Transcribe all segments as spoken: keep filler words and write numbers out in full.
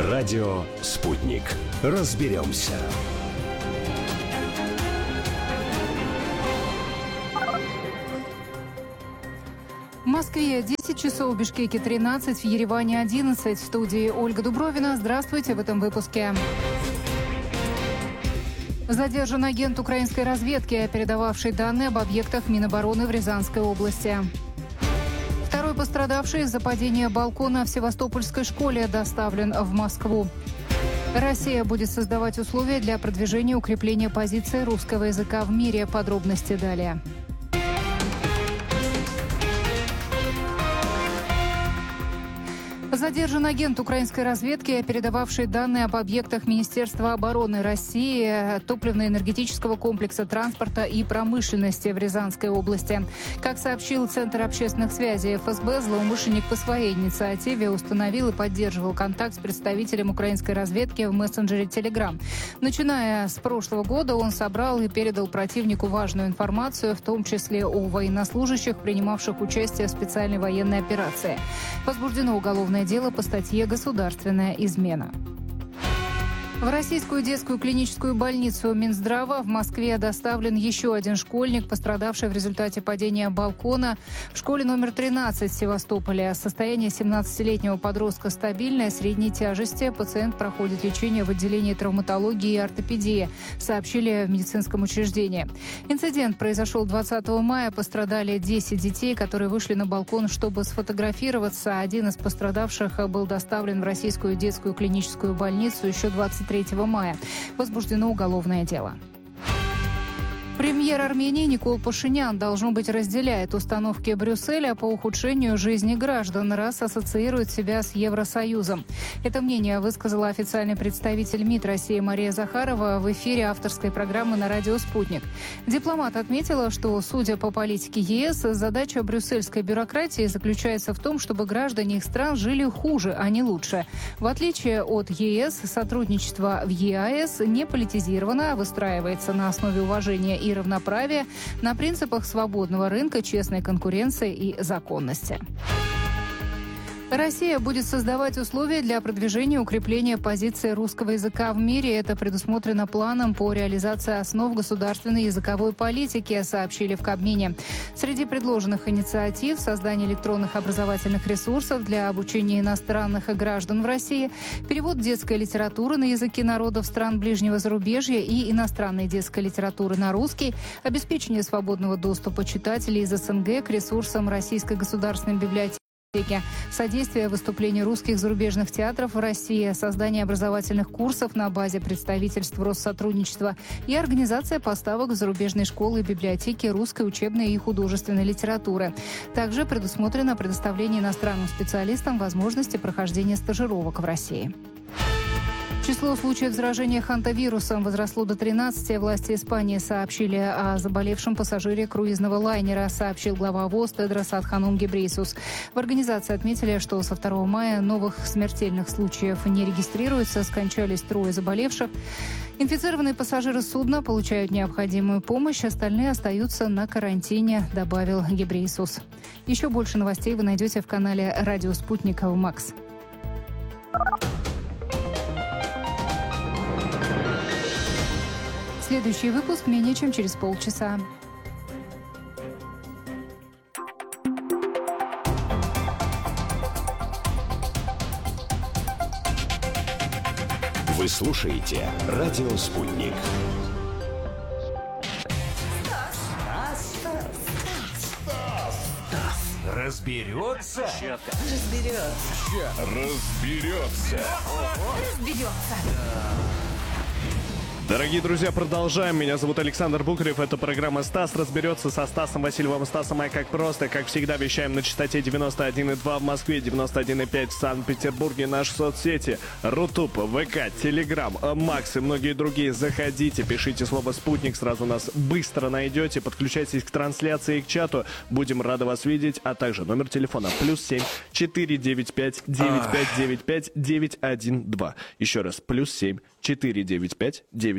Радио «Спутник». Разберемся. В Москве десять часов, в Бишкеке тринадцать, в Ереване одиннадцать. В студии Ольга Дубровина. Здравствуйте в этом выпуске. Задержан агент украинской разведки, передававший данные об объектах Минобороны в Рязанской области. Второй пострадавший из-за падения балкона в Севастопольской школе доставлен в Москву. Россия будет создавать условия для продвижения и укрепления позиции русского языка в мире. Подробности далее. Задержан агент украинской разведки, передававший данные об объектах Министерства обороны России, топливно-энергетического комплекса, транспорта и промышленности в Рязанской области. Как сообщил Центр общественных связей эф эс бэ, злоумышленник по своей инициативе установил и поддерживал контакт с представителем украинской разведки в мессенджере Telegram. Начиная с прошлого года он собрал и передал противнику важную информацию, в том числе о военнослужащих, принимавших участие в специальной военной операции. Возбуждено уголовное дело по статье «Государственная измена». В Российскую детскую клиническую больницу Минздрава в Москве доставлен еще один школьник, пострадавший в результате падения балкона в школе номер тринадцать в Севастополе. Состояние семнадцатилетнего подростка стабильное, средней тяжести. Пациент проходит лечение в отделении травматологии и ортопедии, сообщили в медицинском учреждении. Инцидент произошел двадцатого мая. Пострадали десять детей, которые вышли на балкон, чтобы сфотографироваться. Один из пострадавших был доставлен в Российскую детскую клиническую больницу еще двадцать третьего мая. Возбуждено уголовное дело. Премьер Армении Никол Пашинян, должно быть, разделяет установки Брюсселя по ухудшению жизни граждан, раз ассоциирует себя с Евросоюзом. Это мнение высказала официальный представитель МИД России Мария Захарова в эфире авторской программы на радио «Спутник». Дипломат отметила, что, судя по политике е эс, задача брюссельской бюрократии заключается в том, чтобы граждане их стран жили хуже, а не лучше. В отличие от е эс, сотрудничество в е а эс не политизировано, а выстраивается на основе уважения и равноправия, на принципах свободного рынка, честной конкуренции и законности. Россия будет создавать условия для продвижения и укрепления позиции русского языка в мире. Это предусмотрено планом по реализации основ государственной языковой политики, сообщили в Кабмине. Среди предложенных инициатив — создание электронных образовательных ресурсов для обучения иностранных граждан в России, перевод детской литературы на языки народов стран ближнего зарубежья и иностранной детской литературы на русский, обеспечение свободного доступа читателей из эс эн гэ к ресурсам Российской государственной библиотеки, содействие выступлений русских зарубежных театров в России, создание образовательных курсов на базе представительств Россотрудничества и организация поставок в зарубежные школы и библиотеки русской учебной и художественной литературы. Также предусмотрено предоставление иностранным специалистам возможности прохождения стажировок в России. Число случаев заражения хантавирусом возросло до тринадцати. Власти Испании сообщили о заболевшем пассажире круизного лайнера, сообщил глава ВОЗ Тедрос Адханом Гебрейсус. В организации отметили, что со второго мая новых смертельных случаев не регистрируется, скончались трое заболевших. Инфицированные пассажиры судна получают необходимую помощь, остальные остаются на карантине, добавил Гебрейсус. Еще больше новостей вы найдете в канале «Радио Спутник» в Макс. Следующий выпуск менее чем через полчаса. Вы слушаете «Радио Спутник». Разберется? Разберется. Разберется. Разберется. Дорогие друзья, продолжаем. Меня зовут Александр Букарев. Это программа «Стас разберется» со Стасом Васильевым. Стасом «Ай как просто». Как всегда, вещаем на частоте девяносто один и два в Москве, девяносто один и пять в Санкт-Петербурге. Наши соцсети: Рутуб, ВК, Телеграм, Макс и многие другие. Заходите, пишите слово «Спутник», сразу нас быстро найдете. Подключайтесь к трансляции и к чату. Будем рады вас видеть. А также номер телефона плюс семь четыре девять пять девять пять девять пять девять один два. Еще раз, плюс семь четыре девять пять девять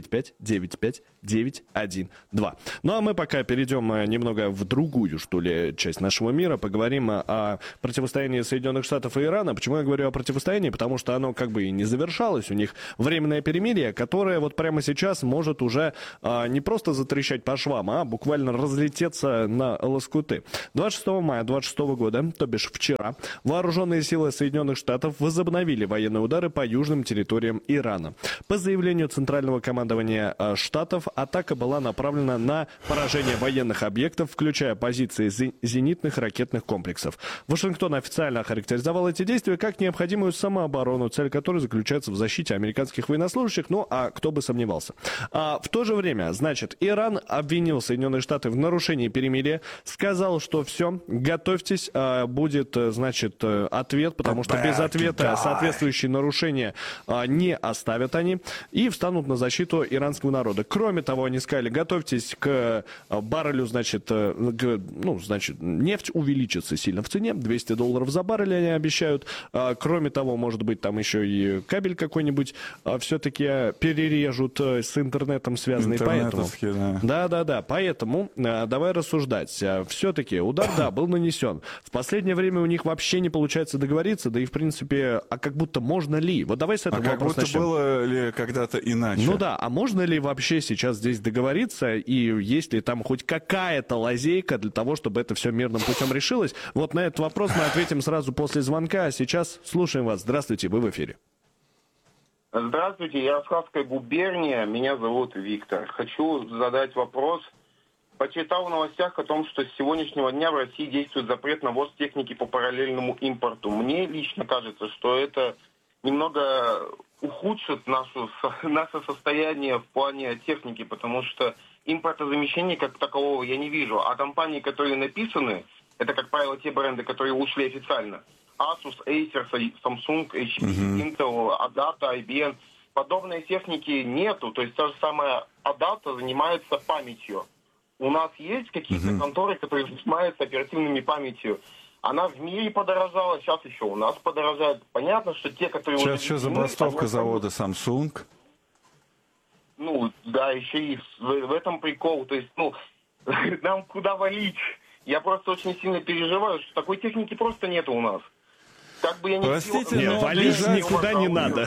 девять пять девять пять девять один два. Ну а мы пока перейдем немного в другую, что ли, часть нашего мира, поговорим о противостоянии Соединенных Штатов и Ирана. Почему я говорю о противостоянии? Потому что оно как бы и не завершалось. У них временное перемирие, которое вот прямо сейчас может уже а, не просто затрещать по швам, а буквально разлететься на лоскуты. двадцать шестого мая двадцать шестого года, то бишь вчера, вооруженные силы Соединенных Штатов возобновили военные удары по южным территориям Ирана. По заявлению Центрального командования а, Штатов, атака была направлена на поражение военных объектов, включая позиции зенитных ракетных комплексов. Вашингтон официально охарактеризовал эти действия как необходимую самооборону, цель которой заключается в защите американских военнослужащих, ну а кто бы сомневался. А в то же время, значит, Иран обвинил Соединенные Штаты в нарушении перемирия, сказал, что все, готовьтесь, а, будет, значит, ответ, потому что без ответа соответствующие нарушения а, не оставят они и встанут на защиту иранского народа. Кроме того, они сказали, готовьтесь к баррелю, значит, к, ну, значит, нефть увеличится сильно в цене, двести долларов за баррель они обещают. А, кроме того, может быть, там еще и кабель какой-нибудь а, все-таки перережут а, с интернетом связанный, поэтому... Да. да, да, да, поэтому а, давай рассуждать. А, все-таки удар, да, был нанесен. В последнее время у них вообще не получается договориться, да и, в принципе, а как будто можно ли? Вот давай с этого а как вопроса будто начнем. Было ли когда-то иначе? Ну да, а можно ли вообще сейчас здесь договориться, и есть ли там хоть какая-то лазейка для того, чтобы это все мирным путем решилось? Вот на этот вопрос мы ответим сразу после звонка, а сейчас слушаем вас. Здравствуйте, вы в эфире. Здравствуйте, Ярославская губерния, меня зовут Виктор. Хочу задать вопрос. Почитал в новостях о том, что с сегодняшнего дня в России действует запрет на ввоз техники по параллельному импорту. Мне лично кажется, что это немного ухудшит нашу, наше состояние в плане техники, потому что импортозамещения как такового я не вижу. А компании, которые написаны, это, как правило, те бренды, которые ушли официально. Asus, Acer, Samsung, эйч пи, uh-huh. Intel, Adata, ай би эм. Подобной техники нету. То есть та же самая Adata занимается памятью. У нас есть какие-то uh-huh. конторы, которые занимаются оперативными памятью. Она в мире подорожала, сейчас еще у нас подорожает. Понятно, что те, которые... Сейчас еще забастовка завода Samsung. Ну, да, еще и в, в этом прикол. То есть, ну, нам куда валить? Я просто очень сильно переживаю, что такой техники просто нету у нас. Как бы я не Простите, сделал... Нет, валить никуда не надо.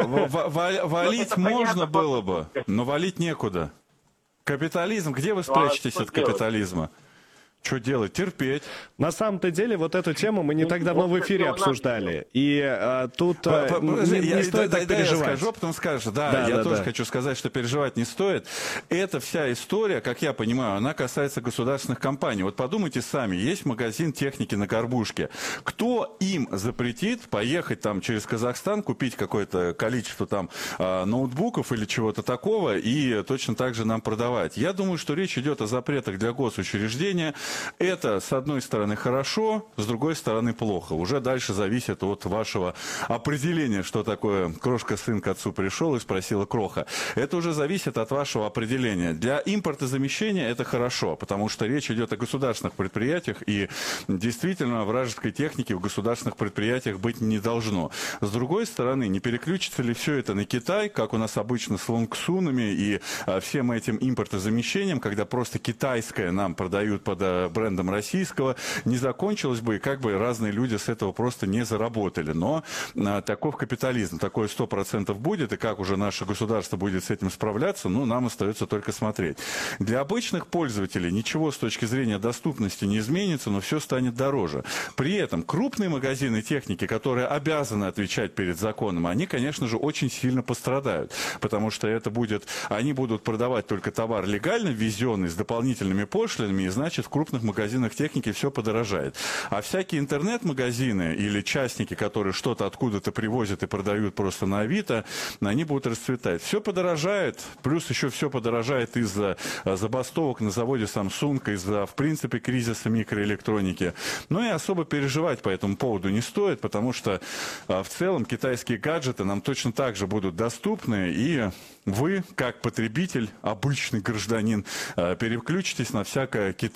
Валить можно было бы, но валить некуда. Капитализм, где вы спрячетесь от капитализма? Что делать? Терпеть. На самом-то деле, вот эту тему мы не так давно в эфире обсуждали. И а, тут а, не, не я, стоит да, так да, переживать. Я скажу, потом скажешь. Да, да я да, тоже да. хочу сказать, что переживать не стоит. Эта вся история, как я понимаю, она касается государственных компаний. Вот подумайте сами, есть магазин техники на Горбушке. Кто им запретит поехать там через Казахстан, купить какое-то количество там ноутбуков или чего-то такого и точно так же нам продавать? Я думаю, что речь идет о запретах для госучреждения. Это, с одной стороны, хорошо, с другой стороны, плохо. Уже дальше зависит от вашего определения, что такое крошка-сын к отцу пришел и спросила кроха. Это уже зависит от вашего определения. Для импортозамещения это хорошо, потому что речь идет о государственных предприятиях, и действительно вражеской техники в государственных предприятиях быть не должно. С другой стороны, не переключится ли все это на Китай, как у нас обычно с лонгсунами и а, всем этим импортозамещением, когда просто китайское нам продают под а, брендом российского, не закончилось бы, и как бы разные люди с этого просто не заработали. Но а, таков капитализм, такое сто процентов будет, и как уже наше государство будет с этим справляться, ну, нам остается только смотреть. Для обычных пользователей ничего с точки зрения доступности не изменится, но все станет дороже. При этом крупные магазины техники, которые обязаны отвечать перед законом, они, конечно же, очень сильно пострадают, потому что это будет, они будут продавать только товар легально ввезенный с дополнительными пошлинами, и значит в крупных магазинах техники все подорожает. А всякие интернет-магазины или частники, которые что-то откуда-то привозят и продают просто на Авито, они будут расцветать. Все подорожает, плюс еще все подорожает из-за забастовок на заводе Samsung, из-за, в принципе, кризиса микроэлектроники. Но и особо переживать по этому поводу не стоит, потому что в целом китайские гаджеты нам точно так же будут доступны, и вы, как потребитель, обычный гражданин, переключитесь на всякое китайское.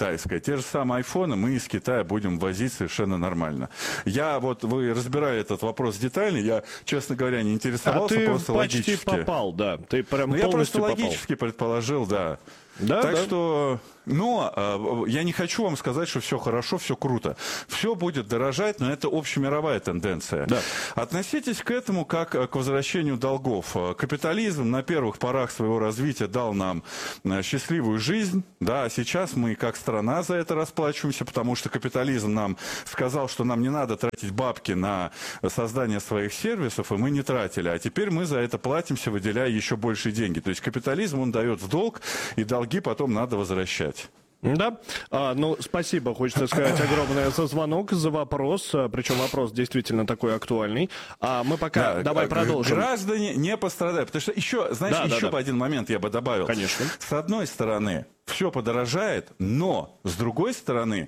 те же самые айфоны мы из Китая будем возить совершенно нормально. Я вот, вы разбирали этот вопрос детально, я, честно говоря, не интересовался, а ты просто почти логически. попал, да. Ты прям ну, я просто попал. логически предположил, да. Да, так да. что, но э, я не хочу вам сказать, что все хорошо, все круто. Все будет дорожать, но это общемировая тенденция. Да. Относитесь к этому как к возвращению долгов. Капитализм на первых порах своего развития дал нам счастливую жизнь, да, а сейчас мы как страна за это расплачиваемся, потому что капитализм нам сказал, что нам не надо тратить бабки на создание своих сервисов, и мы не тратили. А теперь мы за это платимся, выделяя еще больше деньги. То есть капитализм, он дает в долг, и долги потом надо возвращать. Да, а, ну, спасибо, хочется сказать огромное за звонок, за вопрос, причем вопрос действительно такой актуальный. А мы пока, да, давай продолжим. Граждане не пострадают, потому что еще, знаешь, да, еще да, бы да. один момент я бы добавил. Конечно. С одной стороны, все подорожает, но, с другой стороны,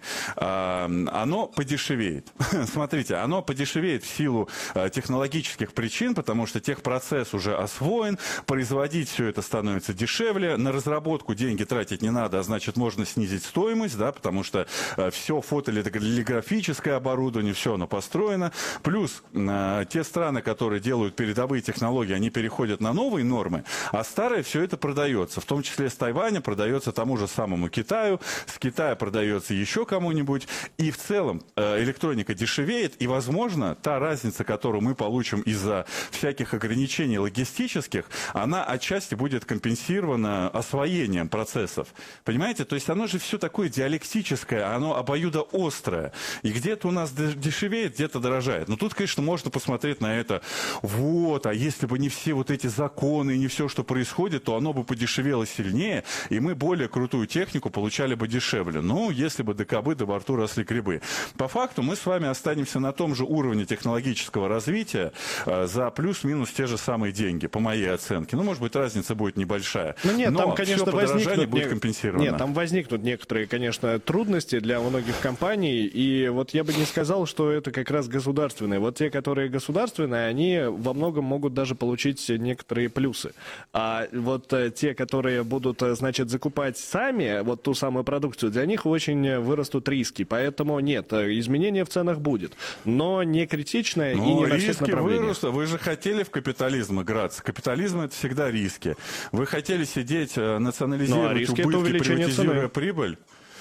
э, оно подешевеет. Смотрите, оно подешевеет в силу э, технологических причин, потому что техпроцесс уже освоен, производить все это становится дешевле, на разработку деньги тратить не надо, а значит, можно снизить стоимость, да, потому что э, все фотолитографическое оборудование, все оно построено. Плюс э, те страны, которые делают передовые технологии, они переходят на новые нормы, а старое все это продается, в том числе с Тайваня продается там тому же самому Китаю, с Китая продается еще кому-нибудь, и в целом э, электроника дешевеет, и, возможно, та разница, которую мы получим из-за всяких ограничений логистических, она отчасти будет компенсирована освоением процессов. Понимаете? То есть оно же все такое диалектическое, оно обоюдоострое, и где-то у нас дешевеет, где-то дорожает. Но тут, конечно, можно посмотреть на это, вот, а если бы не все вот эти законы, и не все, что происходит, то оно бы подешевело сильнее, и мы более крутую технику получали бы дешевле. Ну, если бы до кобы, до борту росли грибы. По факту мы с вами останемся на том же уровне технологического развития э, за плюс-минус те же самые деньги, по моей оценке. Ну, может быть, разница будет небольшая. Ну, нет, но там, конечно, возникнут, будет не... компенсировано. Нет, там возникнут некоторые, конечно, трудности для многих компаний, и вот я бы не сказал, что это как раз государственные. Вот те, которые государственные, они во многом могут даже получить некоторые плюсы. А вот те, которые будут, значит, закупать сами вот ту самую продукцию, для них очень вырастут риски. Поэтому нет, изменения в ценах будет. Но не критичное но и не на всех риски направлениях. Вырастут. Вы же хотели в капитализм играться. Капитализм — это всегда риски. Вы хотели сидеть, национализировать ну, а риски — убытки, приватизируя цены. прибыль?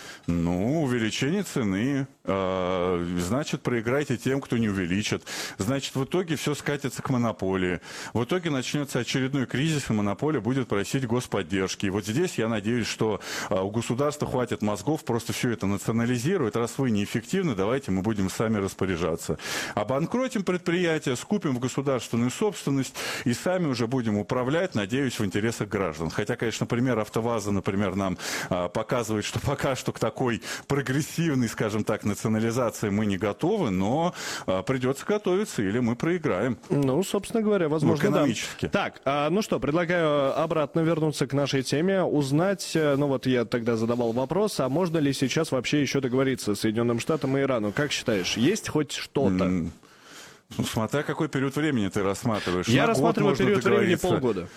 Ну, увеличение цены, э, значит, проиграйте тем, кто не увеличит. Значит, в итоге все скатится к монополии. В итоге начнется очередной кризис, и монополия будет просить господдержки. И вот здесь я надеюсь, что э, у государства хватит мозгов просто все это национализировать. Раз вы неэффективны, давайте мы будем сами распоряжаться. Обанкротим предприятия, скупим в государственную собственность и сами уже будем управлять, надеюсь, в интересах граждан. Хотя, конечно, пример АвтоВАЗа, например, нам э, показывает, что пока что к такому такой прогрессивной, скажем так, национализации мы не готовы, но а, придется готовиться, или мы проиграем. Ну, собственно говоря, возможно, ну, экономически. Да. Так, а, ну что, предлагаю обратно вернуться к нашей теме, узнать, ну вот я тогда задавал вопрос, а можно ли сейчас вообще еще договориться с Соединенным Штатом и Ираном? Как считаешь, есть хоть что-то? Mm. Ну, смотря какой период времени ты рассматриваешь. Я На рассматриваю период времени полгода.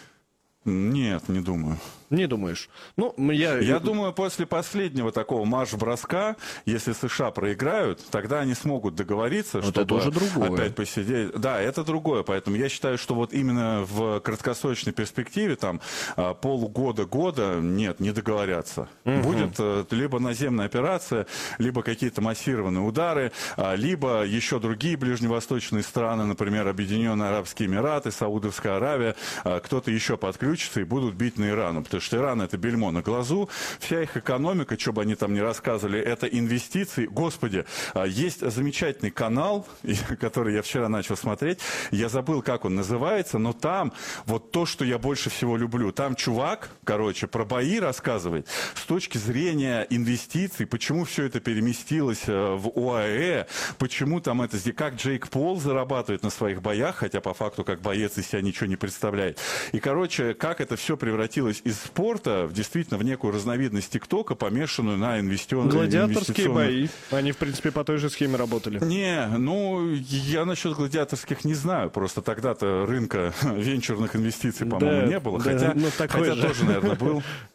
Нет, не думаю. Не думаешь? Ну, я... Я думаю, после последнего такого марш-броска, если США проиграют, тогда они смогут договориться, вот чтобы это уже другое. опять посидеть. Да, это другое. Поэтому я считаю, что вот именно в краткосрочной перспективе, там, полугода-года, нет, не договорятся. Угу. Будет либо наземная операция, либо какие-то массированные удары, либо еще другие ближневосточные страны, например, Объединенные Арабские Эмираты, Саудовская Аравия, кто-то еще подключится и будут бить на Иран. Потому что Иран — это бельмо на глазу, вся их экономика, что бы они там ни рассказывали, это инвестиции. Господи, есть замечательный канал, который я вчера начал смотреть, я забыл, как он называется, но там вот то, что я больше всего люблю, там чувак, короче, про бои рассказывает с точки зрения инвестиций, почему все это переместилось в ОАЭ, почему там это, как Джейк Пол зарабатывает на своих боях, хотя по факту как боец из себя ничего не представляет. И, короче, как это все превратилось из спорта в действительно в некую разновидность ТикТока, помешанную на инвестиционных... Гладиаторские бои. Они, в принципе, по той же схеме работали. Не, ну, я насчет гладиаторских не знаю. Просто тогда-то рынка венчурных инвестиций, по-моему, да, не было. Да, хотя ну, хотя тоже, наверное, был.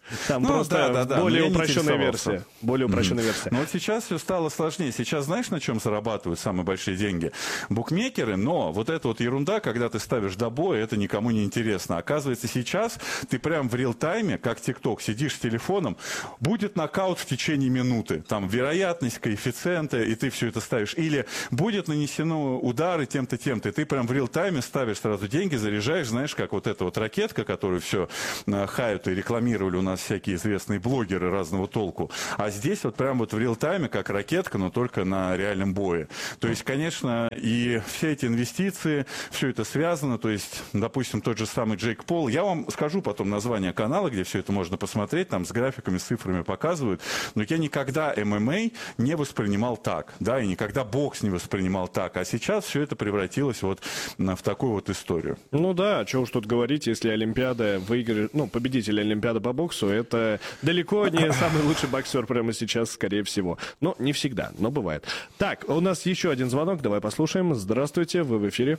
Там Ну, просто да, да, да, более но я не упрощенная интересовался. версия. Более упрощенная версия. Но вот сейчас все стало сложнее. Сейчас знаешь, на чем зарабатывают самые большие деньги? Букмекеры, но вот эта вот ерунда, когда ты ставишь до боя, это никому не интересно. Оказывается, сейчас ты прям в реал-тайме, как ТикТок, сидишь с телефоном, будет нокаут в течение минуты. Там вероятность, коэффициенты, и ты все это ставишь. Или будет нанесено удары тем-то, тем-то. И ты прям в реал-тайме ставишь сразу деньги, заряжаешь, знаешь, как вот эта вот ракетка, которую все хают и рекламировали у нас всякие известные блогеры разного толку. А здесь вот прям вот в реал-тайме, как ракетка, но только на реальном бое. То есть, конечно, и все эти инвестиции, все это связано. То есть, допустим, тот же самый Джейк Пол. Я вам скажу потом название канала, где все это можно посмотреть, там с графиками, с цифрами показывают. Но я никогда эм эм а не воспринимал так, да, и никогда бокс не воспринимал так. А сейчас все это превратилось вот в такую вот историю. Ну да, что уж тут говорить, если Олимпиада выиграет, ну, победитель Олимпиады по боксу, это далеко не самый лучший боксер прямо сейчас, скорее всего. Но не всегда, но бывает. Так, у нас еще один звонок, давай послушаем. Здравствуйте, вы в эфире.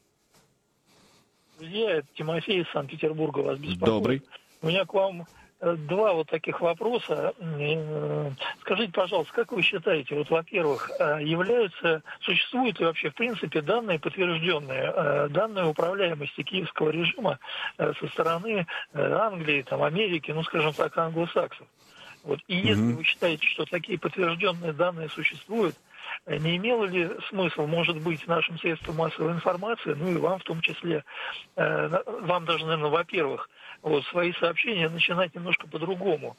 Друзья, это Тимофей из Санкт-Петербурга вас беспокоит. Добрый. У меня к вам два вот таких вопроса. Скажите, пожалуйста, как вы считаете, вот, во-первых, являются, существуют ли вообще, в принципе, данные подтвержденные, данные управляемости киевского режима со стороны Англии, там, Америки, ну, скажем так, англосаксов? Вот. И если mm-hmm. вы считаете, что такие подтвержденные данные существуют, не имело ли смысл, может быть, нашим средствам массовой информации, ну и вам в том числе, вам даже, наверное, во-первых, вот, свои сообщения начинать немножко по-другому.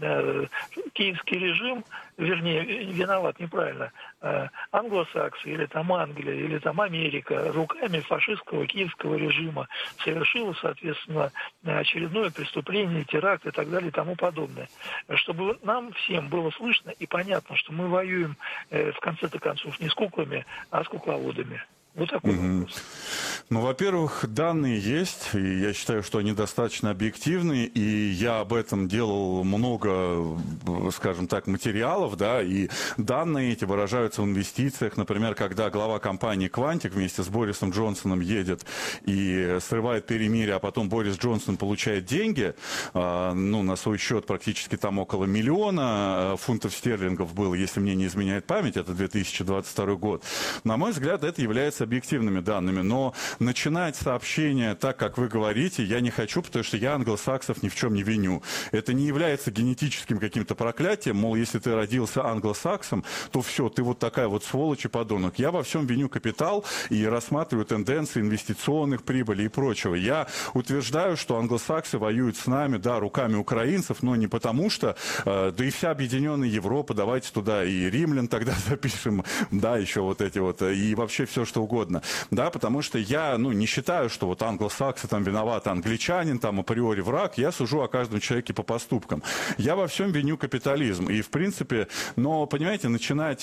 Киевский режим, вернее, виноват неправильно, англосаксы или там Англия, или там Америка руками фашистского киевского режима совершила, соответственно, очередное преступление, теракт и так далее и тому подобное. Чтобы нам всем было слышно и понятно, что мы воюем в конце-то концов не с куклами, а с кукловодами. Вот такой угу. вопрос. Ну, во-первых, данные есть, и я считаю, что они достаточно объективны, и я об этом делал много, скажем так, материалов, да, и данные эти выражаются в инвестициях. Например, когда глава компании «Квантик» вместе с Борисом Джонсоном едет и срывает перемирие, а потом Борис Джонсон получает деньги, э, ну, на свой счет практически там около миллиона фунтов стерлингов было, если мне не изменяет память, это две тысячи двадцать второй год. На мой взгляд, это является объективными данными, но начинать сообщение так, как вы говорите, я не хочу, потому что я англосаксов ни в чем не виню. Это не является генетическим каким-то проклятием, мол, если ты родился англосаксом, то все, ты вот такая вот сволочь и подонок. Я во всем виню капитал и рассматриваю тенденции инвестиционных прибылей и прочего. Я утверждаю, что англосаксы воюют с нами, да, руками украинцев, но не потому что, э, да и вся объединенная Европа, давайте туда и римлян тогда запишем, да, еще вот эти вот, и вообще все, что угодно, да, потому что я, ну, не считаю, что вот англосаксы там виноваты, англичанин там априори враг, я сужу о каждом человеке по поступкам. Я во всем виню капитализм, и в принципе, но, понимаете, начинать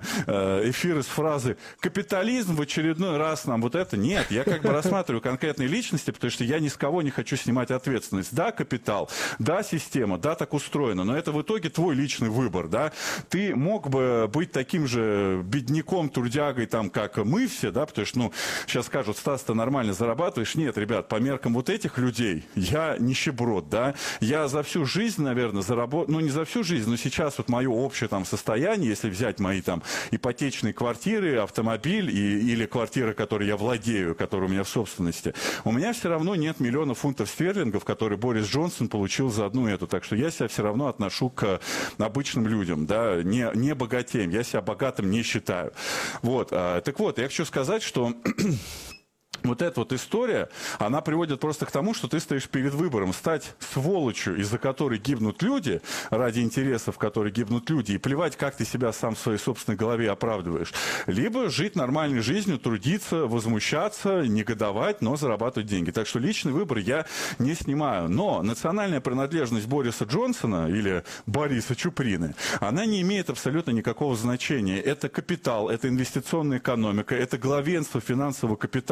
эфиры с фразы «капитализм в очередной раз нам вот это», нет, я как бы рассматриваю конкретные личности, потому что я ни с кого не хочу снимать ответственность. Да, капитал, да, система, да, так устроено, но это в итоге твой личный выбор, да. Ты мог бы быть таким же бедняком, трудягой, там, как мы все, да, потому что, ну, сейчас скажут, Стас, ты нормально зарабатываешь. Нет, ребят, по меркам вот этих людей я нищеброд, да. Я за всю жизнь, наверное, заработал, ну, не за всю жизнь, но сейчас вот мое общее там состояние, если взять мои там ипотечные квартиры, автомобиль и, или квартиры, которые я владею, которые у меня в собственности, у меня все равно нет миллиона фунтов стерлингов, которые Борис Джонсон получил за одну эту. Так что я себя все равно отношу к обычным людям, да, не, не богатеям. Я себя богатым не считаю. Вот. Так вот, я хочу сказать, что вот эта вот история, она приводит просто к тому, что ты стоишь перед выбором стать сволочью, из-за которой гибнут люди, ради интересов, которые гибнут люди, и плевать, как ты себя сам в своей собственной голове оправдываешь, либо жить нормальной жизнью, трудиться, возмущаться, негодовать, но зарабатывать деньги. Так что личный выбор я не снимаю. Но национальная принадлежность Бориса Джонсона или Бориса Чуприны, она не имеет абсолютно никакого значения. Это капитал, это инвестиционная экономика, это главенство финансового капитала и управления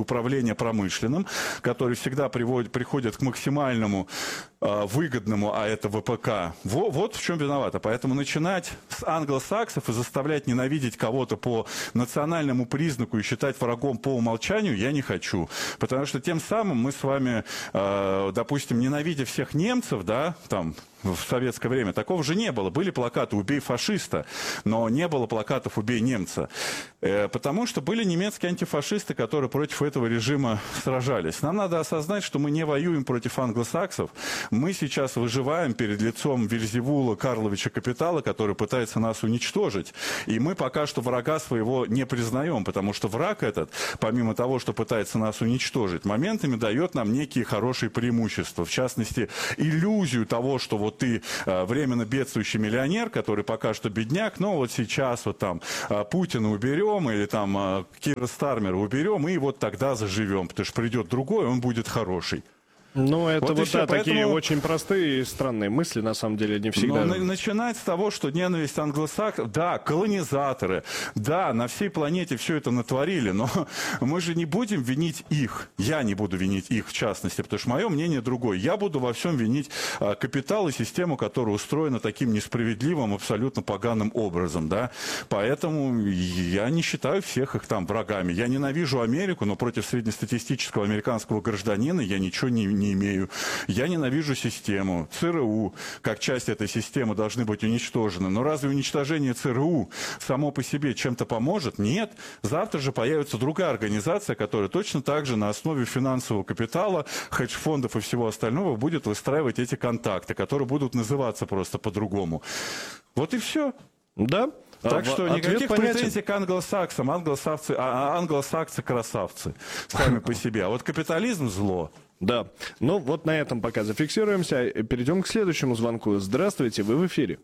управления промышленным, который всегда приводит, приходит к максимальному э, выгодному, а это ВПК. Во, вот в чем виновата. Поэтому начинать с англосаксов и заставлять ненавидеть кого-то по национальному признаку и считать врагом по умолчанию я не хочу. Потому что тем самым мы с вами, э, допустим, ненавидя всех немцев, да, там, в советское время такого же не было. Были плакаты «Убей фашиста», но не было плакатов «Убей немца». Э, потому что были немецкие антифашисты, которые против этого режима сражались. Нам надо осознать, что мы не воюем против англосаксов. Мы сейчас выживаем перед лицом Вельзевула Карловича Капитала, который пытается нас уничтожить. И мы пока что врага своего не признаем, потому что враг этот, помимо того, что пытается нас уничтожить, моментами дает нам некие хорошие преимущества. В частности, иллюзию того, что вот ты э, временно бедствующий миллионер, который пока что бедняк, но вот сейчас вот там э, Путина уберем или там э, Кира Стармера уберем, и вот тогда заживем, потому что придет другой, он будет хороший. Ну, это вот, вот да, поэтому... такие очень простые и странные мысли, на самом деле, не всегда. Но начинать с того, что ненависть англосаксов, да, колонизаторы, да, на всей планете все это натворили, но мы же не будем винить их. Я не буду винить их, в частности, потому что мое мнение другое. Я буду во всем винить а, капитал и систему, которая устроена таким несправедливым, абсолютно поганым образом, да. Поэтому я не считаю всех их там врагами. Я ненавижу Америку, но против среднестатистического американского гражданина я ничего не не имею. Я ненавижу систему. ЦРУ, как часть этой системы, должны быть уничтожены. Но разве уничтожение ЦРУ само по себе чем-то поможет? Нет. Завтра же появится другая организация, которая точно так же на основе финансового капитала, хедж-фондов и всего остального будет выстраивать эти контакты, которые будут называться просто по-другому. Вот и все. Да. Так что Ответ никаких понятен. претензий к англосаксам. Англосаксы, а, англосаксы красавцы сами по себе. А вот капитализм зло. Да. Ну, вот на этом пока зафиксируемся. Перейдем к следующему звонку. Здравствуйте, вы в эфире.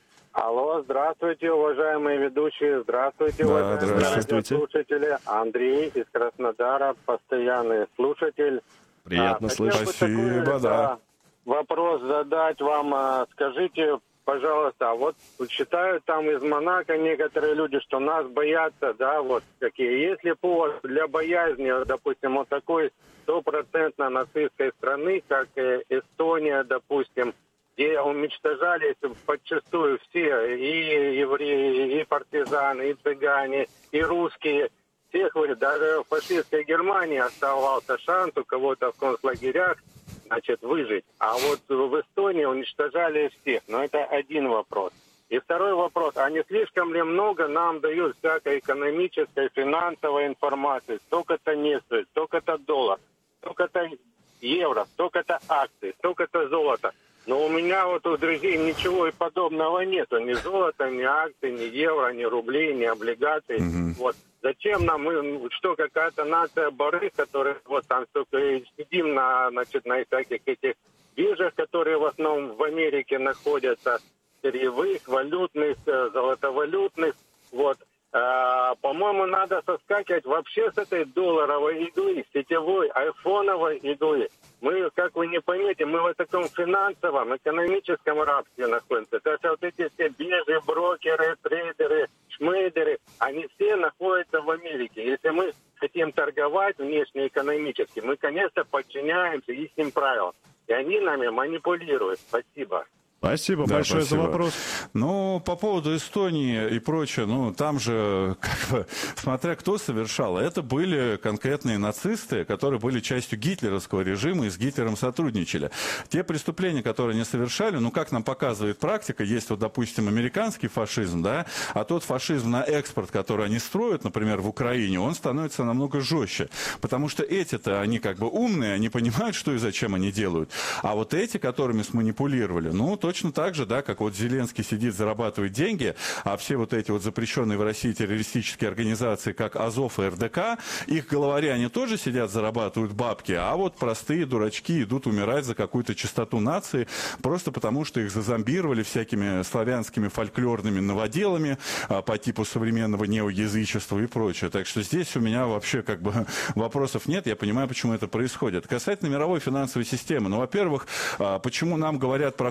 Алло, здравствуйте, уважаемые ведущие. Здравствуйте, да, уважаемые здравствуйте. радиослушатели. Андрей из Краснодара, постоянный слушатель. Приятно а, слышать. Спасибо, такой, да. Вопрос задать вам. Скажите, пожалуйста, вот считают там из Монако некоторые люди, что нас боятся, да, вот какие. Если повод для боязни, допустим, вот такой стопроцентно нацистской страны, как Эстония, допустим, где уничтожались подчастую все, и евреи, и партизаны, и цыгане, и русские. Всех, говорит, даже в фашистской Германии оставался шанс у кого-то в концлагерях, значит, выжить. А вот в Эстонии уничтожали всех. Но это один вопрос. И второй вопрос. А не слишком ли много нам дают всякой экономической, финансовой информации? Столько-то нефть, столько-то доллар, столько-то евро, столько-то акций, столько-то золота. Но у меня вот у друзей ничего и подобного нету. Ни золота, ни акций, ни евро, ни рублей, ни облигаций. Mm-hmm. Вот. Зачем нам, мы, что какая-то нация барыг, которые вот там только сидим на, значит, на всяких этих биржах, которые в основном в Америке находятся, сырьевых, валютных, золотовалютных. Вот. А, по-моему, надо соскакивать вообще с этой долларовой иглы, сетевой, айфоновой иглы. Мы, как вы не поймете, мы в таком финансовом, экономическом рабстве находимся. То есть вот эти все биржи, брокеры, трейдеры, шмейдеры, они все находятся в Америке. Если мы хотим торговать внешнеэкономически, мы, конечно, подчиняемся их правилам. И они нами манипулируют. Спасибо. Спасибо да, большое спасибо. за вопрос. Ну, по поводу Эстонии и прочее, ну, там же, как бы, смотря кто совершал, это были конкретные нацисты, которые были частью гитлеровского режима и с Гитлером сотрудничали. Те преступления, которые они совершали, ну, как нам показывает практика, есть вот, допустим, американский фашизм, да, а тот фашизм на экспорт, который они строят, например, в Украине, он становится намного жестче, потому что эти-то, они как бы умные, они понимают, что и зачем они делают, а вот эти, которыми сманипулировали, ну, то точно так же, да, как вот Зеленский сидит, зарабатывает деньги, а все вот эти вот запрещенные в России террористические организации, как Азов и эр дэ ка, их главари, они тоже сидят, зарабатывают бабки, а вот простые дурачки идут умирать за какую-то чистоту нации, просто потому что их зазомбировали всякими славянскими фольклорными новоделами а, по типу современного неоязычества и прочее. Так что здесь у меня вообще как бы вопросов нет, я понимаю, почему это происходит. Касательно мировой финансовой системы, ну, во-первых, а, почему нам говорят про курс доллара,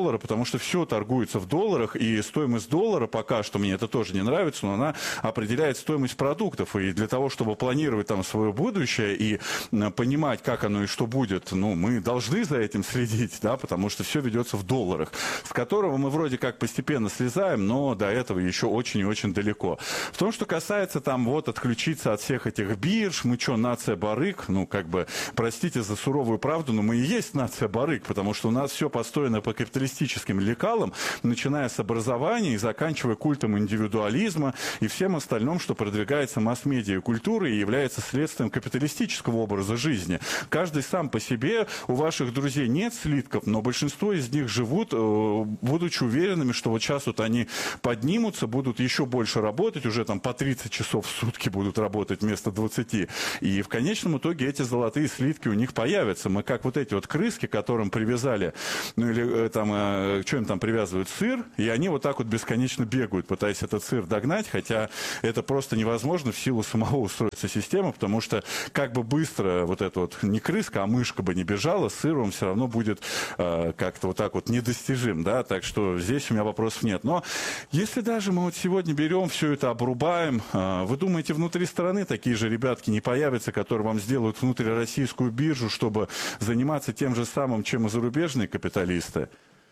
доллара, потому что все торгуется в долларах, и стоимость доллара пока что, мне это тоже не нравится, но она определяет стоимость продуктов. И для того, чтобы планировать там свое будущее и понимать, как оно и что будет, ну, мы должны за этим следить, да, потому что все ведется в долларах, с которого мы вроде как постепенно слезаем, но до этого еще очень и очень далеко. В том, что касается там вот отключиться от всех этих бирж, мы что, нация барыг, ну, как бы, простите за суровую правду, но мы и есть нация барыг, потому что у нас все построено по капиталистическим лекалам, начиная с образования и заканчивая культом индивидуализма и всем остальным, что продвигается масс-медиа и культурой и является следствием капиталистического образа жизни. Каждый сам по себе, у ваших друзей нет слитков, но большинство из них живут, будучи уверенными, что вот сейчас вот они поднимутся, будут еще больше работать, уже там по тридцать часов в сутки будут работать вместо двадцати. И в конечном итоге эти золотые слитки у них появятся. Мы как вот эти вот крыски, которым привязали, ну или там, э, что им там привязывают, сыр, и они вот так вот бесконечно бегают, пытаясь этот сыр догнать, хотя это просто невозможно в силу самого устройства системы, потому что как бы быстро вот эта вот не крыска, а мышка бы не бежала, сыр он все равно будет э, как-то вот так вот недостижим, да, так что здесь у меня вопросов нет. Но если даже мы вот сегодня берем все это, обрубаем, э, вы думаете, внутри страны такие же ребятки не появятся, которые вам сделают внутрироссийскую биржу, чтобы заниматься тем же самым, чем и зарубежные капиталисты?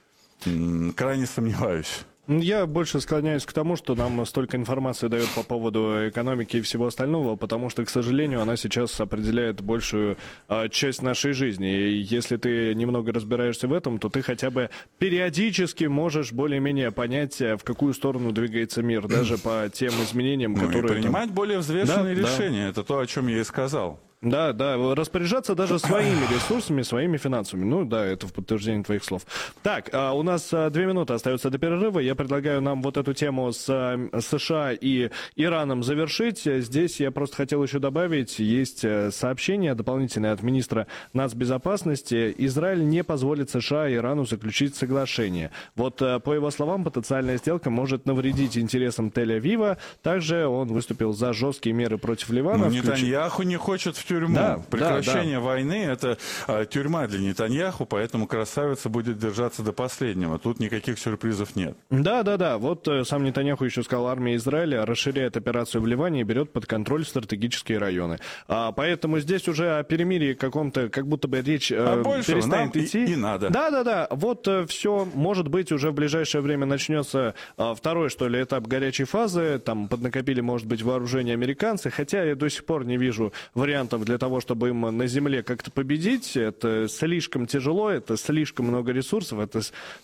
М-м, крайне сомневаюсь. Я больше склоняюсь к тому, что нам столько информации дает по поводу экономики и всего остального, потому что, к сожалению, она сейчас определяет большую а, часть нашей жизни. И если ты немного разбираешься в этом, то ты хотя бы периодически можешь более-менее понять, в какую сторону двигается мир, даже по тем изменениям, ну, которые... И принимать там... более взвешенные да, решения. Да. Это то, о чем я и сказал. Да, да, распоряжаться даже своими ресурсами, своими финансами. Ну да, это в подтверждение твоих слов. Так, а у нас а, две минуты остается до перерыва. Я предлагаю нам вот эту тему с а, США и Ираном завершить. Здесь я просто хотел еще добавить, есть сообщение дополнительное от министра нацбезопасности. Израиль не позволит США и Ирану заключить соглашение. Вот а, по его словам, потенциальная сделка может навредить интересам Тель-Авива. Также он выступил за жесткие меры против Ливана. Ну, Нетаньяху не хочет в тюрьму. Да, Прекращение да, да. войны — это а, тюрьма для Нетаньяху, поэтому красавица будет держаться до последнего. Тут никаких сюрпризов нет. Да, да, да. Вот э, сам Нетаньяху еще сказал, армия Израиля расширяет операцию в Ливане и берет под контроль стратегические районы. А, поэтому здесь уже о перемирии каком-то, как будто бы речь э, а больше перестанет нам идти. И, и надо. Да, да, да. Вот э, все, может быть, уже в ближайшее время начнется э, второй, что ли, этап горячей фазы. Там поднакопили, может быть, вооружение американцы, хотя я до сих пор не вижу вариантов для того, чтобы им на земле как-то победить. Это слишком тяжело, это слишком много ресурсов, это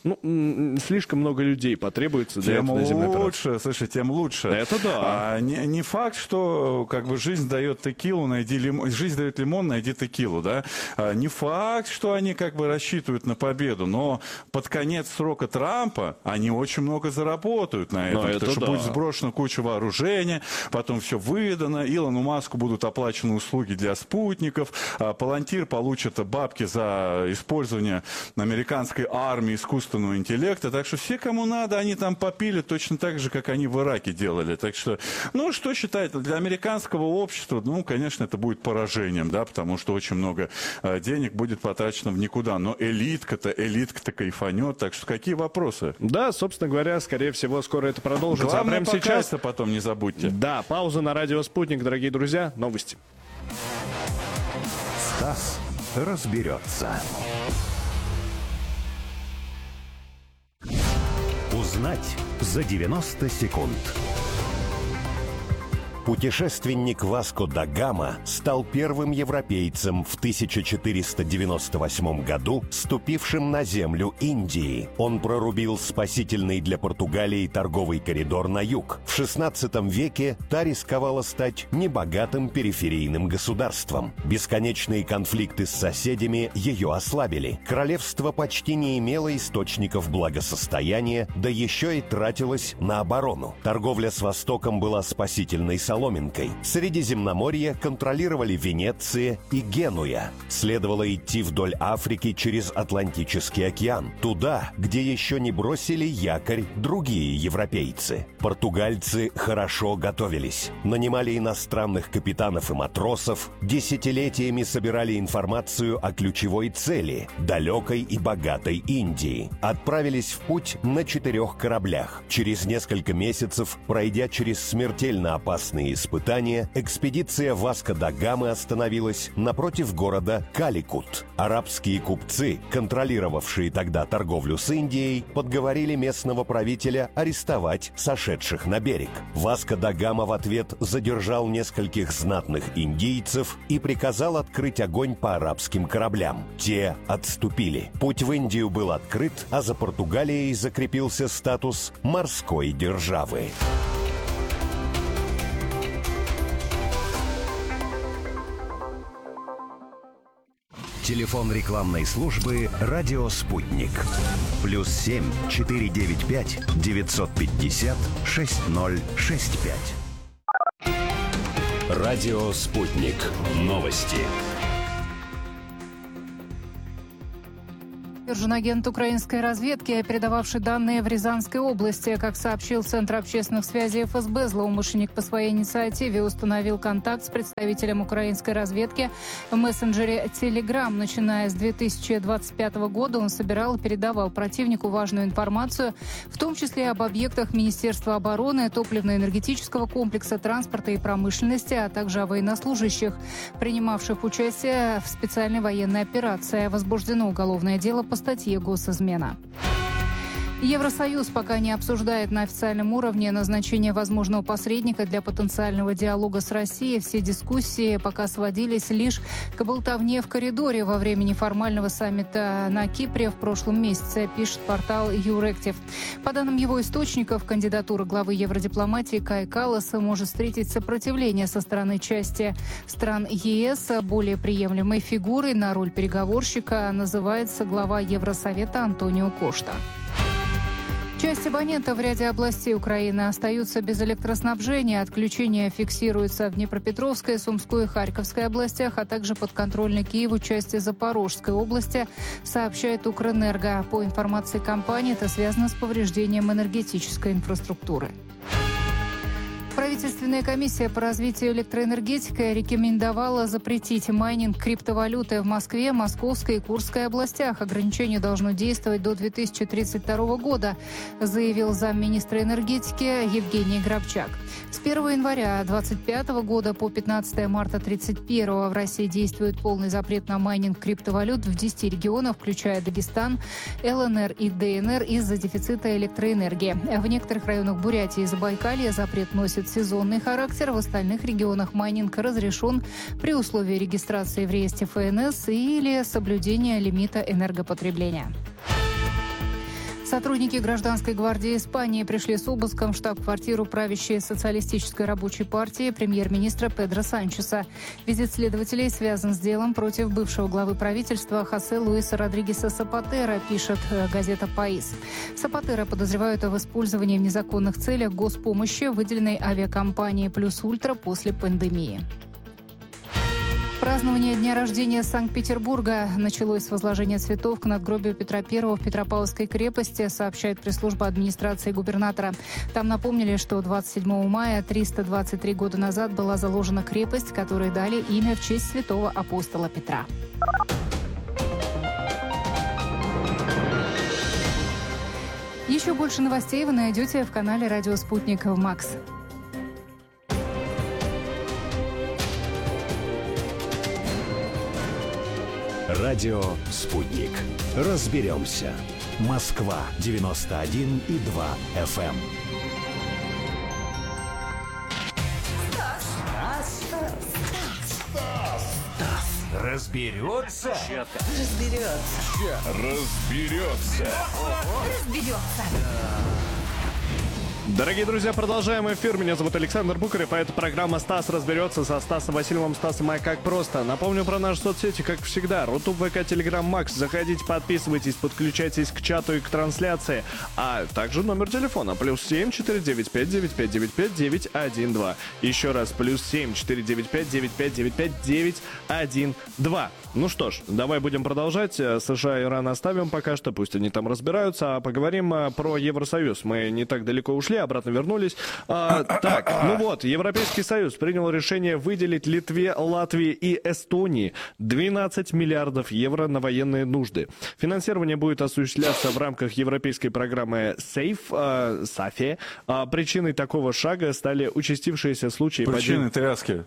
ну, слишком много людей потребуется для тем этого на земле. лучше, слушай, тем лучше. Это да. А, не, не факт, что как бы жизнь дает текилу, найди лимон, жизнь дает лимон, найди текилу, да. А, не факт, что они как бы рассчитывают на победу, но под конец срока Трампа они очень много заработают на этом, но потому это что да. будет сброшена куча вооружения, потом все выдано, Илону Маску будут оплачены услуги для спутников, а Палантир получит бабки за использование американской армии искусственного интеллекта, так что все, кому надо, они там попили точно так же, как они в Ираке делали. Так что, ну, что считать, для американского общества, ну, конечно, это будет поражением, да, потому что очень много а, денег будет потрачено в никуда, но элитка-то, элитка-то кайфанет, так что какие вопросы? Да, собственно говоря, скорее всего, скоро это продолжится. Главное, а прямо сейчас потом не забудьте. Да, пауза на радио «Спутник», дорогие друзья, новости. Стас разберется. Узнать за девяносто секунд. Путешественник Васко да Гама стал первым европейцем в тысяча четыреста девяносто восьмом году, ступившим на землю Индии. Он прорубил спасительный для Португалии торговый коридор на юг. В шестнадцатом веке та рисковала стать небогатым периферийным государством. Бесконечные конфликты с соседями ее ослабили. Королевство почти не имело источников благосостояния, да еще и тратилось на оборону. Торговля с Востоком была спасительной соломой. соломинкой. Средиземноморье контролировали Венеция и Генуя. Следовало идти вдоль Африки через Атлантический океан, туда, где еще не бросили якорь другие европейцы. Португальцы хорошо готовились, нанимали иностранных капитанов и матросов, десятилетиями собирали информацию о ключевой цели – далекой и богатой Индии. Отправились в путь на четырех кораблях. Через несколько месяцев, пройдя через смертельно опасные испытания, экспедиция Васко да Гамы остановилась напротив города Каликут. Арабские купцы, контролировавшие тогда торговлю с Индией, подговорили местного правителя арестовать сошедших на берег. Васко да Гама в ответ задержал нескольких знатных индийцев и приказал открыть огонь по арабским кораблям. Те отступили. Путь в Индию был открыт, а за Португалией закрепился статус морской державы. Телефон рекламной службы «Радио Спутник». Плюс семь четыре девять пять девятьсот пятьдесят шесть ноль шесть пять. Радио «Спутник». Новости. Агент украинской разведки, передававший данные в Рязанской области. Как сообщил Центр общественных связей эф эс бэ, злоумышленник по своей инициативе установил контакт с представителем украинской разведки в мессенджере Telegram. Начиная с две тысячи двадцать пятого года он собирал и передавал противнику важную информацию, в том числе об объектах Министерства обороны, топливно-энергетического комплекса, транспорта и промышленности, а также о военнослужащих, принимавших участие в специальной военной операции. Возбуждено уголовное дело по статье «Госизмена». Евросоюз пока не обсуждает на официальном уровне назначение возможного посредника для потенциального диалога с Россией. Все дискуссии пока сводились лишь к болтовне в коридоре во время неформального саммита на Кипре в прошлом месяце, пишет портал Юректив. По данным его источников, кандидатура главы евродипломатии Кая Калласа может встретить сопротивление со стороны части стран е эс. Более приемлемой фигурой на роль переговорщика называется глава Евросовета Антонио Кошта. Часть абонентов в ряде областей Украины остаются без электроснабжения. Отключения фиксируются в Днепропетровской, Сумской и Харьковской областях, а также подконтрольной Киеву части Запорожской области, сообщает Укрэнерго. По информации компании, это связано с повреждением энергетической инфраструктуры. Правительственная комиссия по развитию электроэнергетики рекомендовала запретить майнинг криптовалюты в Москве, Московской и Курской областях. Ограничение должно действовать до две тысячи тридцать второго года, заявил замминистра энергетики Евгений Грабчак. С первого января две тысячи двадцать пятого года по пятнадцатое марта две тысячи тридцать первого в России действует полный запрет на майнинг криптовалют в десяти регионах, включая Дагестан, эл эн эр и дэ эн эр, из-за дефицита электроэнергии. В некоторых районах Бурятии и Забайкалья запрет носит сезонный характер. В остальных регионах майнинг разрешен при условии регистрации в реестре эф эн эс или соблюдения лимита энергопотребления. Сотрудники гражданской гвардии Испании пришли с обыском в штаб-квартиру правящей социалистической рабочей партии премьер-министра Педро Санчеса. Визит следователей связан с делом против бывшего главы правительства Хосе Луиса Родригеса Сапатера, пишет газета «Паис». Сапатера подозревают в использовании в незаконных целях госпомощи, выделенной авиакомпанией «Плюс Ультра» после пандемии. Празднование дня рождения Санкт-Петербурга началось с возложения цветов к надгробию Петра Первого в Петропавловской крепости, сообщает пресс-служба администрации губернатора. Там напомнили, что двадцать седьмого мая триста двадцать три года назад была заложена крепость, которой дали имя в честь святого апостола Петра. Еще больше новостей вы найдете в канале «Радио Спутник» в Макс. Радио «Спутник». Разберемся. Москва девяносто один и два эф эм. Разберется? Разберется. Разберется. Разберется. Дорогие друзья, продолжаем эфир. Меня зовут Александр Букарев, а это программа «Стас разберется» со Стасом Васильевым, Стасом «Ай как просто». Напомню про наши соцсети, как всегда. Рутуб, ВК, Телеграм, Макс. Заходите, подписывайтесь, подключайтесь к чату и к трансляции. А также номер телефона плюс семь четыре девять пять девять пять девять пять девять один два. Еще раз, плюс семь четыре девять пять девять пять девять пять девять один два. Ну что ж, давай будем продолжать. США и Иран оставим пока что, пусть они там разбираются. А поговорим про Евросоюз. Мы не так далеко ушли, обратно вернулись. А, так, ну вот, Европейский Союз принял решение выделить Литве, Латвии и Эстонии двенадцать миллиардов евро на военные нужды. Финансирование будет осуществляться в рамках европейской программы сейф, а, САФЕ. А, причиной такого шага стали участившиеся случаи... Причины тряски.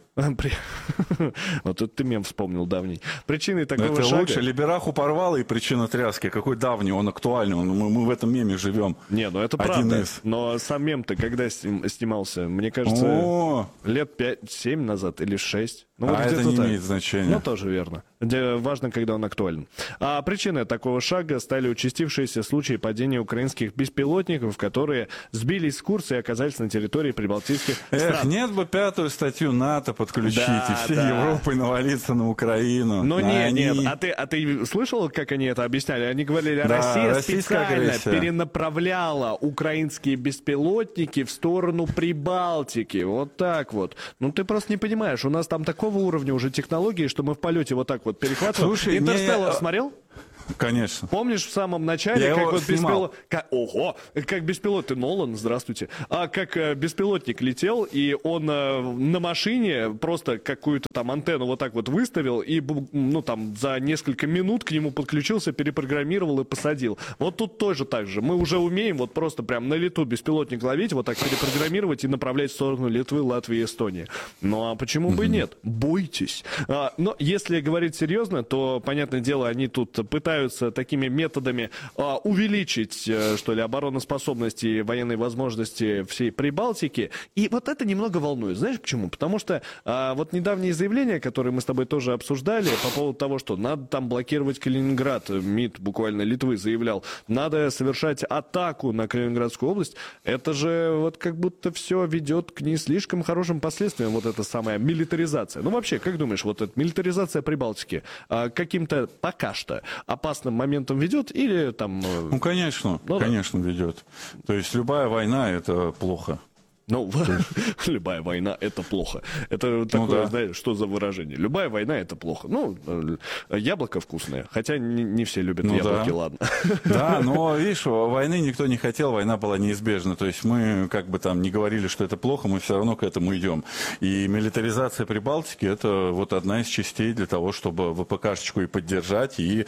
Вот тут ты мем вспомнил давний. Причиной такого это шага... лучше. Либераху порвало и причина тряски. Какой давний, он актуальный. Он, мы, мы в этом меме живем. Не, ну это Один правда. из. Но сам мем-то когда сним, снимался? Мне кажется, О! лет пять-семь назад или шесть. Ну, а вот это не так. имеет значения. Ну, тоже верно. Где важно, когда он актуален. А причиной такого шага стали участившиеся случаи падения украинских беспилотников, которые сбились с курса и оказались на территории прибалтийских Эх, стран. нет бы пятую статью НАТО подключить, Да, и всей да. Европой навалиться на Украину. Ну А нет, они... нет, а ты, а ты слышал, как они это объясняли? Они говорили, Да, Россия российская специально агрессия. перенаправляла украинские беспилотники в сторону Прибалтики. Вот так вот. Ну ты просто не понимаешь, у нас там такого уровня уже технологии, что мы в полете вот так вот перехватываем. Слушай, Интерстеллар не- смотрел? Конечно. Помнишь, в самом начале, Я как его вот снимал. беспилот... Как... Ого! Как беспилотный Нолан, здравствуйте. А как э, беспилотник летел, и он э, на машине просто какую-то там антенну вот так вот выставил, и, бу- ну, там, за несколько минут к нему подключился, перепрограммировал и посадил. Вот тут тоже так же. Мы уже умеем вот просто прям на лету беспилотник ловить, вот так перепрограммировать и направлять в сторону Литвы, Латвии и Эстонии. Ну, а почему бы и нет? Бойтесь. А, но если говорить серьезно, то, понятное дело, они тут пытаются такими методами а, увеличить, а, что ли, обороноспособность и военные возможности всей Прибалтики. И вот это немного волнует. Знаешь почему? Потому что а, вот недавние заявления, которые мы с тобой тоже обсуждали по поводу того, что надо там блокировать Калининград, МИД буквально Литвы заявлял, надо совершать атаку на Калининградскую область, это же вот как будто все ведет к не слишком хорошим последствиям, вот эта самая милитаризация. Ну вообще, как думаешь, вот эта милитаризация Прибалтики а, каким-то пока что опасным моментом ведет или там... Ну, конечно, Ну, да. конечно ведет. То есть любая война – это плохо. Ну, любая война — это плохо. Это такое, да. знаешь, что за выражение? Любая война — это плохо. Ну, э, яблоко вкусное. Хотя не, не все любят Ну яблоки, да. ладно. Да, но, видишь, войны никто не хотел, война была неизбежна. То есть мы, как бы там ни говорили, что это плохо, мы все равно к этому идем. И милитаризация Прибалтики – это вот одна из частей для того, чтобы ВПКшечку и поддержать, и,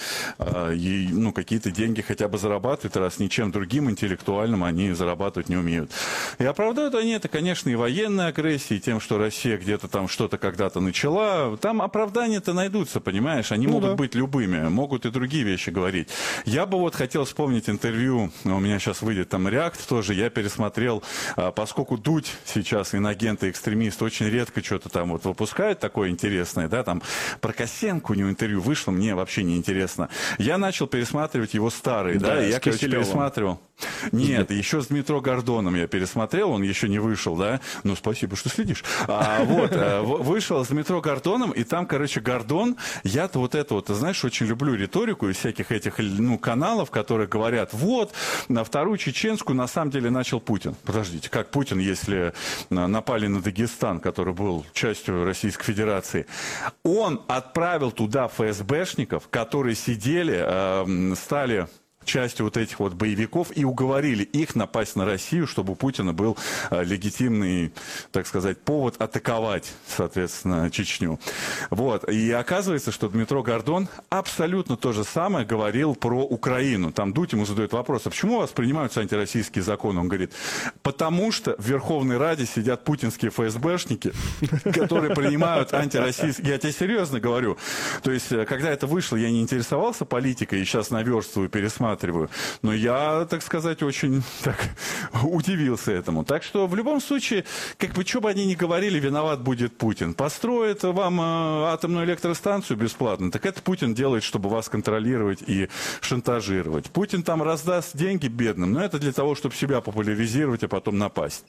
и ну, какие-то деньги хотя бы зарабатывать, раз ничем другим интеллектуальным они зарабатывать не умеют. И оправдают они это, конечно, и военной агрессией, тем, что Россия где-то там что-то когда-то начала. Там оправдания-то найдутся, понимаешь? Они Ну могут да. быть любыми, могут и другие вещи говорить. Я бы вот хотел вспомнить интервью, у меня сейчас выйдет там реакт тоже, я пересмотрел, а, поскольку Дудь сейчас инагент и экстремист очень редко что-то там вот выпускает такое интересное, да, там про Косенко у него интервью вышло, мне вообще не интересно. Я начал пересматривать его старые, да, Да, и с я, короче, Киселевым. пересматривал. Нет, еще с Дмитро Гордоном я пересмотрел, он еще не вышел, да? Ну, спасибо, что следишь. А, вот, а, в- вышел с Дмитро Гордоном, и там, короче, Гордон, я-то вот это вот, ты знаешь, очень люблю риторику из всяких этих, ну, каналов, которые говорят, вот, на вторую чеченскую на самом деле начал Путин. Подождите, как Путин, если на- напали на Дагестан, который был частью Российской Федерации? Он отправил туда ФСБшников, которые сидели, э, стали... частью вот этих вот боевиков и уговорили их напасть на Россию, чтобы у Путина был э, легитимный, так сказать, повод атаковать, соответственно, Чечню. Вот. И оказывается, что Дмитро Гордон абсолютно то же самое говорил про Украину. Там Дудь ему задает вопрос, а почему у вас принимаются антироссийские законы? Он говорит, потому что в Верховной Раде сидят путинские ФСБшники, которые принимают антироссийские... Я тебе серьезно говорю. То есть, когда это вышло, я не интересовался политикой, и сейчас наверстываю, пересматриваю рассматриваю. Но я, так сказать, очень так, удивился этому. Так что в любом случае, как бы, что бы они ни говорили, виноват будет Путин. Построит вам э, атомную электростанцию бесплатно, так это Путин делает, чтобы вас контролировать и шантажировать. Путин там раздаст деньги бедным, но это для того, чтобы себя популяризировать, а потом напасть.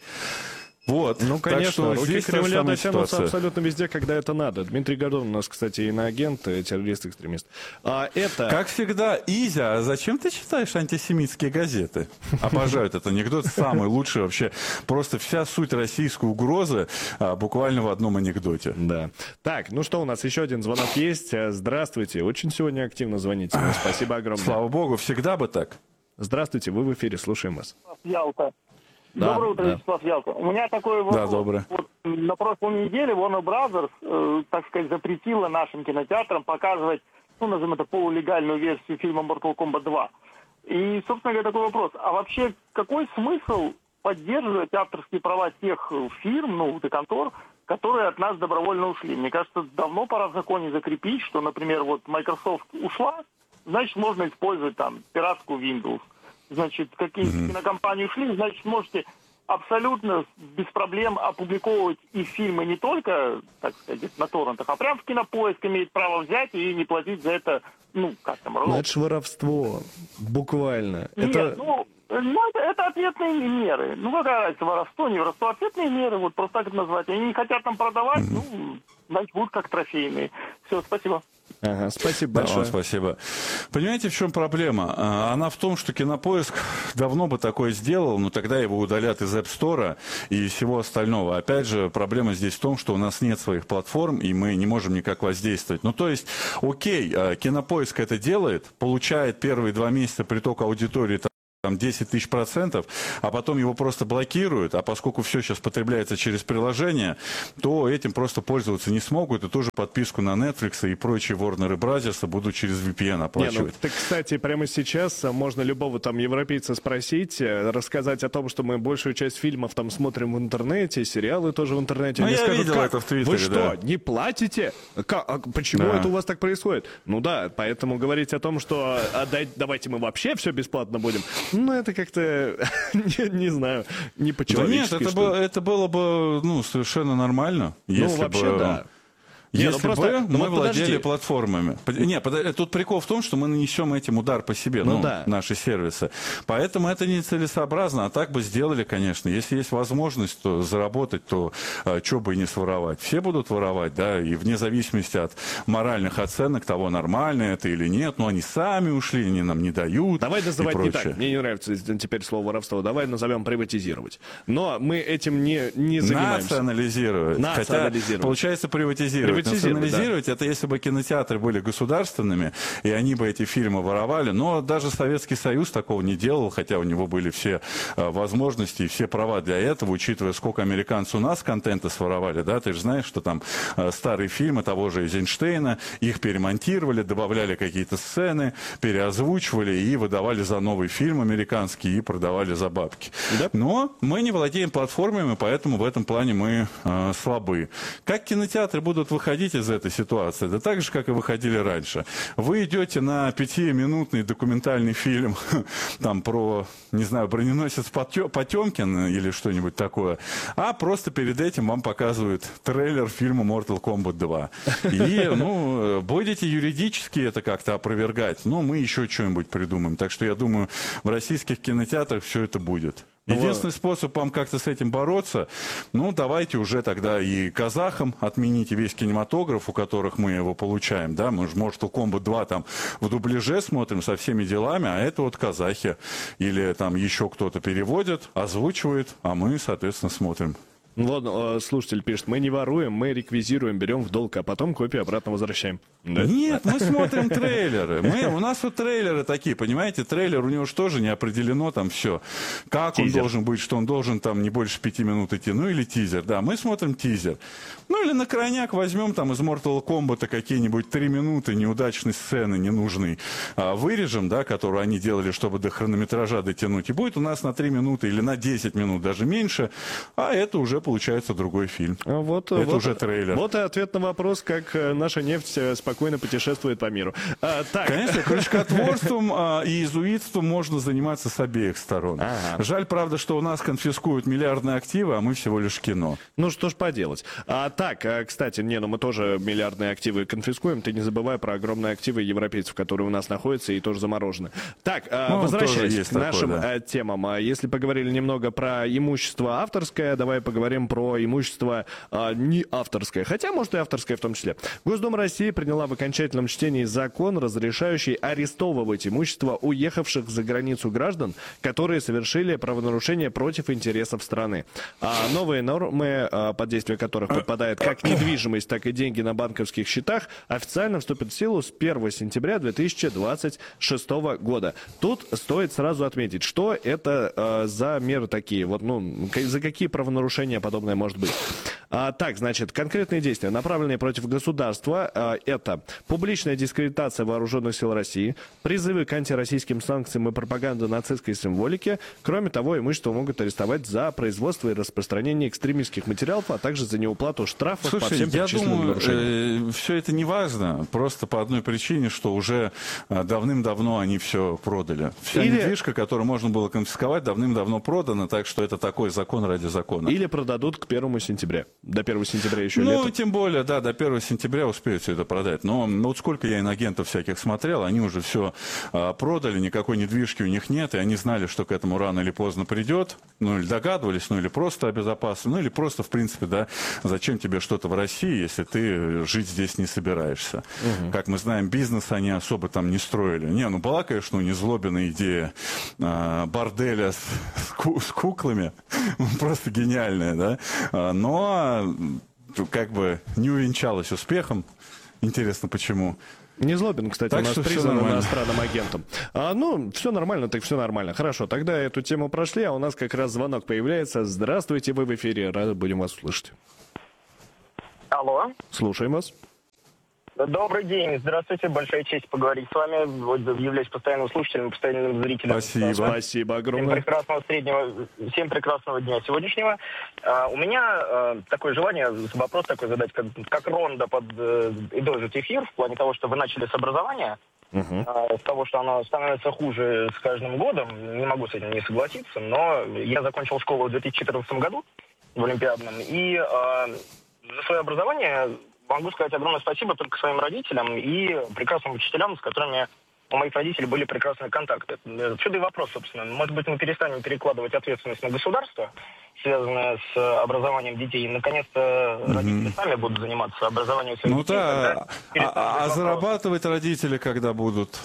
Вот. Ну, конечно, так что руки Кремля дотянутся ситуация. абсолютно везде, когда это надо. Дмитрий Годун у нас, кстати, иноагент, террорист-экстремист. А это... Как всегда, Изя, а зачем ты читаешь антисемитские газеты? Обожаю этот анекдот, самый лучший вообще. Просто вся суть российской угрозы а, буквально в одном анекдоте. Да. Так, ну что, у нас еще один звонок есть. Здравствуйте. Очень сегодня активно звоните. Спасибо огромное. Слава богу, всегда бы так. Здравствуйте, вы в эфире, слушаем вас. Ялта. Да, Доброе утро, да. Вячеслав Ялта. У меня такой вопрос. Да, доброе. Вот на прошлой неделе Warner Brothers, э, так сказать, запретила нашим кинотеатрам показывать, ну, назовем это, полулегальную версию фильма Mortal Kombat два. И, собственно говоря, такой вопрос. А вообще, какой смысл поддерживать авторские права тех фирм, ну, и контор, которые от нас добровольно ушли? Мне кажется, давно пора в законе закрепить, что, например, вот Microsoft ушла, значит, можно использовать там пиратскую Windows. Значит, какие-то mm-hmm. кинокомпании ушли, значит, можете абсолютно без проблем опубликовывать и фильмы не только, так сказать, на торрентах, а прям в Кинопоиск имеет право взять и не платить за это, ну, как там, Ну, это ж воровство, буквально. Нет, это... ну, ну это, это ответные меры. Ну, какая разница, воровство, не воровство, ответные меры, вот просто так это назвать. Они не хотят там продавать, mm-hmm. ну, значит, будут как трофейные. Все, спасибо. Ага, спасибо Да, большое. вам спасибо. Понимаете, в чем проблема? Она в том, что Кинопоиск давно бы такое сделал, но тогда его удалят из App Store и всего остального. Опять же, проблема здесь в том, что у нас нет своих платформ, и мы не можем никак воздействовать. Ну, то есть, окей, Кинопоиск это делает, получает первые два месяца приток аудитории там десять тысяч процентов, а потом его просто блокируют, а поскольку все сейчас потребляется через приложение, то этим просто пользоваться не смогут, и тоже подписку на Netflix и прочие Warner Brothers будут через ви пи эн оплачивать. Не, ну, так, кстати, прямо сейчас можно любого там европейца спросить, рассказать о том, что мы большую часть фильмов там смотрим в интернете, сериалы тоже в интернете. Ну, Они я скажут, видел как? это в Твиттере, Вы что, да. не платите? Как? А почему Да. это у вас так происходит? Ну да, поэтому говорить о том, что отдать, давайте мы вообще все бесплатно будем, ну это как-то, не, не знаю, не Да по-человечески. нет, это, что бы, это было бы ну, совершенно нормально, если ну вообще бы... да. Если Не, ну просто, бы ну мы вот владели подожди. платформами. Не, под- тут прикол в том, что мы нанесем этим удар по себе, Ну ну, да. наши сервисы. Поэтому это нецелесообразно. А так бы сделали, конечно. Если есть возможность то заработать, то а, что бы и не своровать. Все будут воровать, да, и вне зависимости от моральных оценок того, нормально это или нет. Но они сами ушли, они нам не дают. Давай называть и не прочее. так. Мне не нравится теперь слово воровство. Давай назовем приватизировать. Но мы этим не, не занимаемся. Национализировать. Национализировать. Хотя, получается, приватизировать. Приватизировать, Национализировать, это если бы кинотеатры были государственными, и они бы эти фильмы воровали. Но даже Советский Союз такого не делал, хотя у него были все э, возможности и все права для этого, учитывая, сколько американцы у нас контента своровали. Да? Ты же знаешь, что там э, старые фильмы того же Эйзенштейна, их перемонтировали, добавляли какие-то сцены, переозвучивали и выдавали за новый фильм американский и продавали за бабки. Да? Но мы не владеем платформами, поэтому в этом плане мы э, слабы. Как кинотеатры будут выходить из этой ситуации? Да так же, как и выходили раньше. Вы идете на пятиминутный документальный фильм там про, не знаю, броненосец Потемкин или что-нибудь такое, а просто перед этим вам показывают трейлер фильма Mortal Kombat два. И, ну, будете юридически это как-то опровергать, но мы еще что-нибудь придумаем. Так что я думаю, в российских кинотеатрах все это будет. Единственный способ вам как-то с этим бороться, ну, давайте уже тогда и казахам отмените весь кинематограф, у которых мы его получаем, да, мы же Mortal Kombat два там в дубляже смотрим со всеми делами, а это вот казахи или там еще кто-то переводит, озвучивает, а мы, соответственно, смотрим. Вот э, слушатель пишет, мы не воруем, мы реквизируем, берем в долг, а потом копию обратно возвращаем. Да? Нет, мы смотрим трейлеры. Мы, у нас вот трейлеры такие, понимаете, трейлер у него же тоже не определено там все. Как Тизер. он должен быть, что он должен там не больше пяти минут идти, ну или тизер, да, мы смотрим тизер. Ну или на крайняк возьмем там из Mortal Kombat какие-нибудь три минуты неудачной сцены ненужной, а, вырежем, да, которую они делали, чтобы до хронометража дотянуть, и будет у нас на три минуты или на десять минут даже меньше, а это уже получается другой фильм. Вот, это вот, уже трейлер. Вот и ответ на вопрос, как наша нефть спокойно путешествует по миру. А, так. Конечно, крючкотворством а, и иезуитством можно заниматься с обеих сторон. Ага. Жаль, правда, что у нас конфискуют миллиардные активы, а мы всего лишь кино. Ну что ж поделать. А, так, кстати, не, ну мы тоже миллиардные активы конфискуем. Ты не забывай про огромные активы европейцев, которые у нас находятся и тоже заморожены. Так, ну, возвращаясь к нашим такое, да. темам. Если поговорили немного про имущество авторское, давай поговорим про имущество а, не авторское. Хотя, может, и авторское в том числе. Госдума России приняла в окончательном чтении закон, разрешающий арестовывать имущество уехавших за границу граждан, которые совершили правонарушение против интересов страны. А новые нормы, а, под действие которых подпадает как недвижимость, так и деньги на банковских счетах, официально вступят в силу с первого сентября две тысячи двадцать шестого года. Тут стоит сразу отметить, что это э, за меры такие, вот, ну, за какие правонарушения подобное может быть. А, так, значит, конкретные действия, направленные против государства, а, это публичная дискредитация вооруженных сил России, призывы к антироссийским санкциям и пропаганда нацистской символики. Кроме того, имущество могут арестовать за производство и распространение экстремистских материалов, а также за неуплату штрафов. Слушай, по всем я думаю, нарушениям. Э, все это не важно, просто по одной причине, что уже давным-давно они все продали. Вся Или... недвижка, которую можно было конфисковать, давным-давно продана, так что это такой закон ради закона. Или продадут к первому сентября. До первого сентября еще ну, лето. Ну, тем более, да, до первого сентября успеют все это продать. Но ну, вот сколько я инагентов всяких смотрел, они уже все а, продали, никакой недвижки у них нет, и они знали, что к этому рано или поздно придет. Ну, или догадывались, ну, или просто обезопасили, ну, или просто, в принципе, да, зачем тебе что-то в России, если ты жить здесь не собираешься. Угу. Как мы знаем, бизнес они особо там не строили. Не, ну, была, конечно, незлобенная идея а, борделя с, с, ку с куклами, просто гениальная, да, а, но как бы не увенчалась успехом. Интересно, почему. Незлобин, кстати, так у нас признан иностранным агентом. А, ну, все нормально, так все нормально. Хорошо, тогда эту тему прошли, а у нас как раз звонок появляется. Здравствуйте, вы в эфире, рады будем вас услышать. Алло. Слушаем вас. Добрый день, здравствуйте, большая честь поговорить с вами. Вот являюсь постоянным слушателем, постоянным зрителем. Спасибо, спасибо огромное. Всем прекрасного среднего, всем прекрасного дня сегодняшнего. А, у меня а, такое желание, вопрос такой задать, как, как ронда под э, идожит эфир, в плане того, что вы начали с образования, uh-huh. а, с того, что оно становится хуже с каждым годом. Не могу с этим не согласиться, но я закончил школу в две тысячи четырнадцатом году в Олимпиадном, и а, за свое образование... Могу сказать огромное спасибо только своим родителям и прекрасным учителям, с которыми у моих родителей были прекрасные контакты. Отсюда и вопрос, собственно. Может быть, мы перестанем перекладывать ответственность на государство, связанное с образованием детей, и, наконец-то, mm-hmm. родители сами будут заниматься образованием своих ну детей. Да. А, а зарабатывать родители когда будут?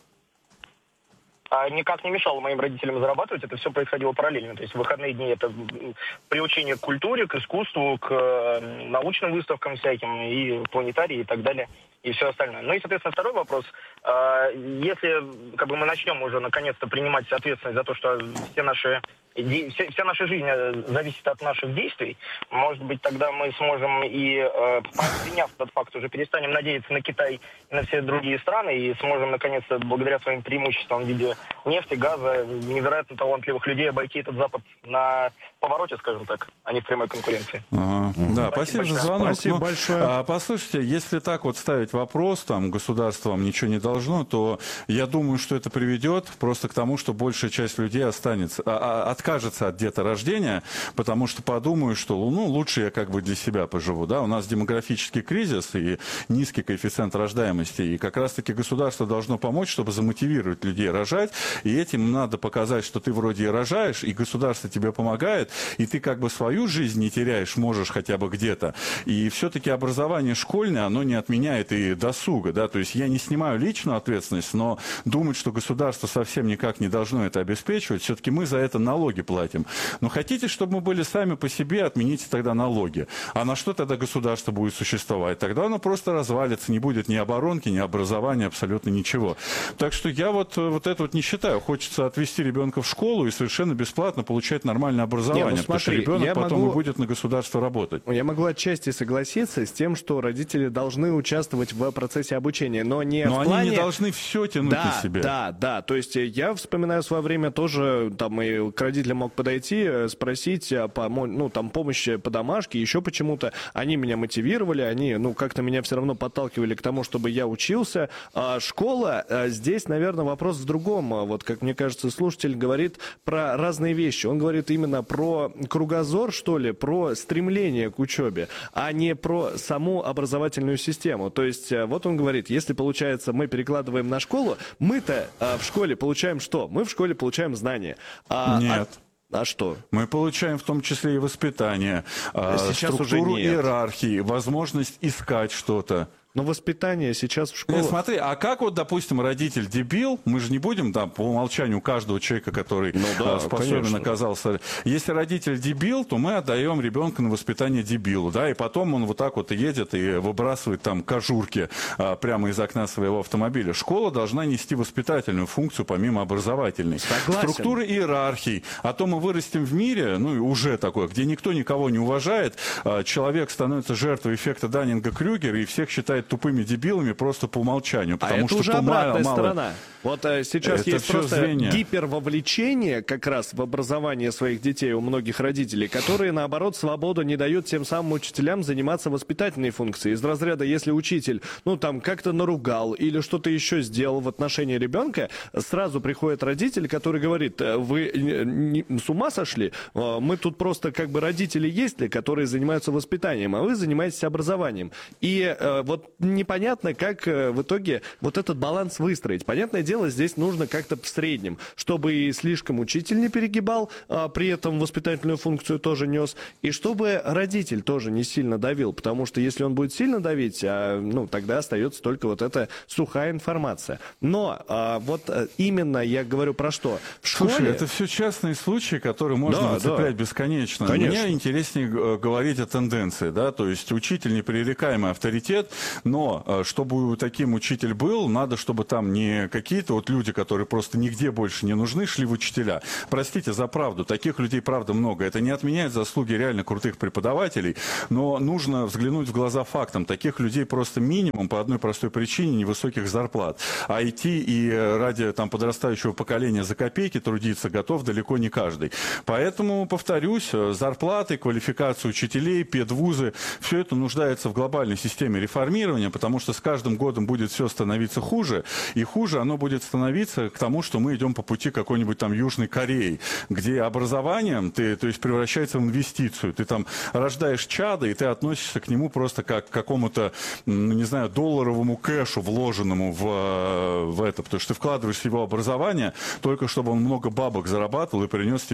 Никак не мешало моим родителям зарабатывать, это все происходило параллельно. То есть в выходные дни это приучение к культуре, к искусству, к научным выставкам всяким, и планетарии, и так далее, и все остальное. Ну и, соответственно, второй вопрос. Если как бы, мы начнем уже наконец-то принимать ответственность за то, что все наши, вся наша жизнь зависит от наших действий, может быть, тогда мы сможем и, приняв этот факт, уже перестанем надеяться на Китай и на все другие страны, и сможем, наконец-то, благодаря своим преимуществам в виде нефти, газа, невероятно талантливых людей обойти этот Запад на повороте, скажем так, а не в прямой конкуренции. Ага. Да, спасибо, спасибо за звонок. Спасибо ну, большое. А, послушайте, если так вот ставить вопрос, там, государство вам ничего не должно, то я думаю, что это приведет просто к тому, что большая часть людей останется, а, а, откажется от деторождения, потому что подумаю, что ну, лучше я как бы для себя поживу. Да? У нас демографический кризис и низкий коэффициент рождаемости, и как раз-таки государство должно помочь, чтобы замотивировать людей рожать, и этим надо показать, что ты вроде и рожаешь, и государство тебе помогает, и ты как бы свою жизнь не теряешь, можешь хотя бы где-то. И все-таки образование школьное, оно не отменяет и досуга, да, то есть я не снимаю личную ответственность, но думать, что государство совсем никак не должно это обеспечивать, все-таки мы за это налоги платим. Но хотите, чтобы мы были сами по себе, отмените тогда налоги. А на что тогда государство будет существовать? Тогда оно просто развалится, не будет ни оборонки, ни образования, абсолютно ничего. Так что я вот, вот это вот не считаю. Хочется отвезти ребенка в школу и совершенно бесплатно получать нормальное образование, не, ну, потому смотри, что ребенок потом могу... и будет на государство работать. Я могу отчасти согласиться с тем, что родители должны участвовать в процессе обучения, но не но в они плане... не должны все тянуть да, на себя. Да, да, то есть я вспоминаю в свое время тоже, там, и к родителям мог подойти, спросить, ну, там, помощи по домашке, еще почему-то. Они меня мотивировали, они, ну, как-то меня все равно подталкивали к тому, чтобы я учился. А школа, здесь, наверное, вопрос в другом. Вот, как мне кажется, слушатель говорит про разные вещи. Он говорит именно про кругозор, что ли, про стремление к учебе, а не про саму образовательную систему. То есть, вот он говорит, если, получается, мы перекладываем на школу, мы-то а, в школе получаем что? Мы в школе получаем знания. А, Нет. А, а что? Мы получаем в том числе и воспитание, Сейчас структуру уже нет. иерархии, возможность искать что-то. Но воспитание сейчас в школе... Нет, смотри, а как вот, допустим, родитель дебил, мы же не будем там по умолчанию каждого человека, который ну, да, способен конечно. оказался... Если родитель дебил, то мы отдаем ребенка на воспитание дебилу, да, и потом он вот так вот едет и выбрасывает там кожурки а, прямо из окна своего автомобиля. Школа должна нести воспитательную функцию помимо образовательной. Согласен. Структура иерархий. А то мы вырастем в мире, ну и уже такое, где никто никого не уважает, а, человек становится жертвой эффекта Даннинга-Крюгера и всех считает тупыми дебилами просто по умолчанию. Потому а это что уже то обратная мало, сторона. мало... Вот а, сейчас это есть просто звенья. гипервовлечение как раз в образование своих детей у многих родителей, которые, наоборот, свободу не дают тем самым учителям заниматься воспитательной функцией. Из разряда, если учитель, ну, там, как-то наругал или что-то еще сделал в отношении ребенка, сразу приходит родитель, который говорит, вы не, не, с ума сошли? Мы тут просто как бы родители есть ли, которые занимаются воспитанием, а вы занимаетесь образованием. И э, вот непонятно, как э, в итоге вот этот баланс выстроить. Понятное дело, здесь нужно как-то в среднем, чтобы и слишком учитель не перегибал, а при этом воспитательную функцию тоже нес, и чтобы родитель тоже не сильно давил, потому что если он будет сильно давить, а, ну, тогда остается только вот эта сухая информация. Но а, вот именно я говорю про что? В школе... Слушай, это все частные случаи, которые можно да, выцеплять да. бесконечно. Конечно. Мне интереснее говорить о тенденции, да, то есть учитель непререкаемый авторитет, но чтобы таким учитель был, надо, чтобы там не какие-то вот люди, которые просто нигде больше не нужны, шли в учителя. Простите за правду, таких людей правда много. Это не отменяет заслуги реально крутых преподавателей, но нужно взглянуть в глаза фактам. Таких людей просто минимум по одной простой причине — невысоких зарплат. А идти и ради там подрастающего поколения за копейки трудиться готов далеко не каждый. Поэтому, повторюсь, зарплаты, квалификацию учителей, педвузы, все это нуждается в глобальной системе реформирования, потому что с каждым годом будет все становиться хуже, и хуже оно будет становиться к тому, что мы идем по пути какой-нибудь там Южной Кореи, где образованием ты, то есть, превращается в инвестицию. Ты там рождаешь чадо, и ты относишься к нему просто как к какому-то, не знаю, долларовому кэшу, вложенному в, в это, потому что ты вкладываешь в его образование только чтобы он много бабок зарабатывал и принес тебе